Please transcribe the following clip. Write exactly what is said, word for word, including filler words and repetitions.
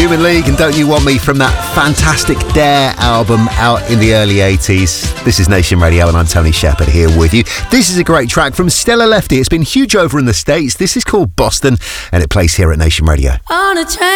Human League and Don't You Want Me from that fantastic Dare album out in the early eighties. This is Nation Radio and I'm Tony Shepherd here with you. This is a great track from Stella Lefty. It's been huge over in the States. This is called Boston and it plays here at Nation Radio. On a train.